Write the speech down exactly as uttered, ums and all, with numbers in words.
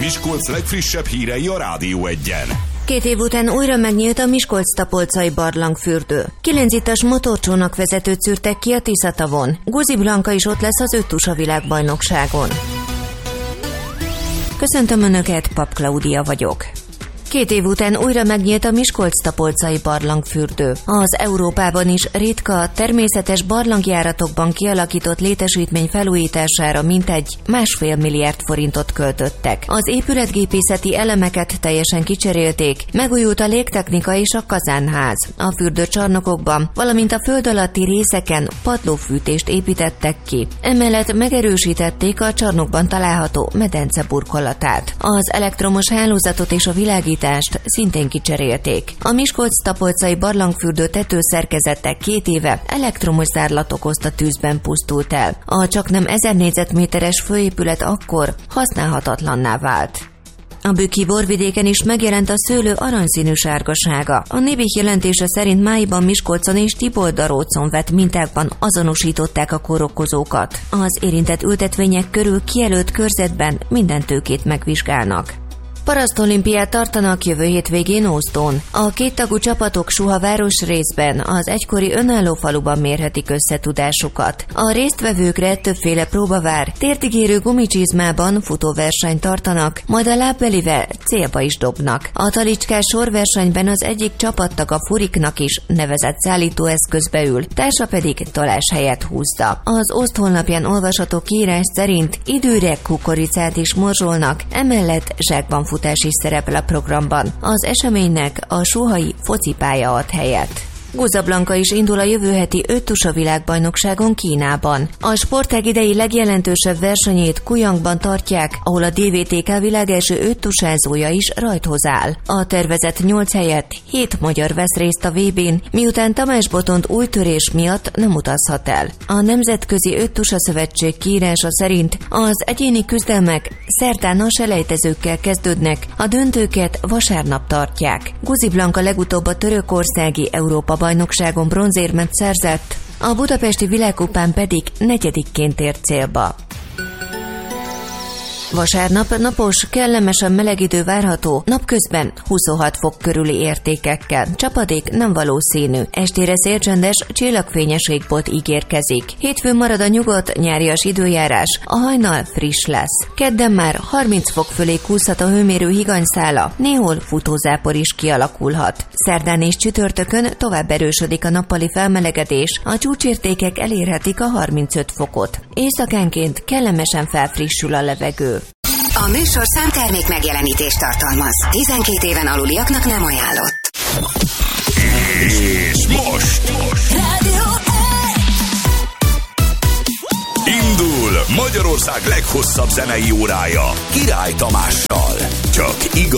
Miskolc legfrissebb hírei a Rádió Egyen. Két év után újra megnyílt a Miskolc-Tapolcai barlangfürdő. Kilencittas motorcsónak vezetőt szűrtek ki a Tiszatavon. Guzi Blanka is ott lesz az öttusa világbajnokságon. Köszöntöm Önöket, Pap Klaudia vagyok. Két év után újra megnyílt a Miskolc-Tapolcai barlangfürdő. Az Európában is ritka, természetes barlangjáratokban kialakított létesítmény felújítására mintegy másfél milliárd forintot költöttek. Az épületgépészeti elemeket teljesen kicserélték, megújult a légtechnika és a kazánház. A fürdőcsarnokokban, valamint a föld alatti részeken padlófűtést építettek ki. Emellett megerősítették a csarnokban található medence burkolatát. Az elektromos hálózatot és a világítást szintén kicserélték. A Miskolc-Tapolcai barlangfürdő tetőszerkezete két éve elektromos zárlat okozta tűzben pusztult el. A csaknem ezer négyzetméteres főépület akkor használhatatlanná vált. A Bükki borvidéken is megjelent a szőlő aranyszínű sárgasága. A Nébih jelentése szerint májban Miskolcon és Tiboldarócon vett mintákban azonosították a kórokozókat. Az érintett ültetvények körül kijelölt körzetben minden tőkét megvizsgálnak. Parasztolimpiát tartanak jövő hétvégén Ózdon. A kéttagú csapatok Suha városrészben, az egykori önálló faluban mérhetik összetudásukat. A résztvevőkre többféle próba vár, térdigérő gumicsizmában futóversenyt tartanak, majd a lábbelivel célba is dobnak. A talicskás sorversenyben az egyik csapattag a furiknak is nevezett szállítóeszközbe ül, társa pedig talás helyet húzza. Az Ózd honlapján olvasható kiírás szerint időre kukoricát is morzsolnak, emellett zsákban futás is szerepel a programban. Az eseménynek a suhai focipálya ad helyet. Guza Blanka is indul a jövő heti öttusa világbajnokságon Kínában. A sportág idei legjelentősebb versenyét Kujangban tartják, ahol a dé vé té ká világ első öttusázója is rajthoz áll. A tervezett nyolc helyett hét magyar vesz részt a vé bén, miután Tamás Botond új törés miatt nem utazhat el. A Nemzetközi Öttusa Szövetség kiírása szerint az egyéni küzdelmek szerdán a selejtezőkkel kezdődnek, a döntőket vasárnap tartják. Guzi Blanka legutóbb a törökországi Európa bajnokságon bronzérmet szerzett, a budapesti világkupán pedig negyedikként ért célba. Vasárnap napos, kellemesen meleg idő várható, napközben huszonhat fok körüli értékekkel. Csapadék nem valószínű. Estére szélcsendes, csillagfényes égbolt ígérkezik. Hétfőn marad a nyugodt, nyárias időjárás, a hajnal friss lesz. Kedden már harminc fok fölé kúszhat a hőmérő higanyszála, néhol futózápor is kialakulhat. Szerdán és csütörtökön tovább erősödik a nappali felmelegedés, a csúcsértékek elérhetik a harmincöt fokot. Éjszakánként kellemesen felfrissül a levegő. A műsor számtermék megjelenítést tartalmaz. tizenkét éven aluliaknak nem ajánlott. És most, most. Rádió Indul Magyarország leghosszabb zenei órája Király Tamással. Csak igaz.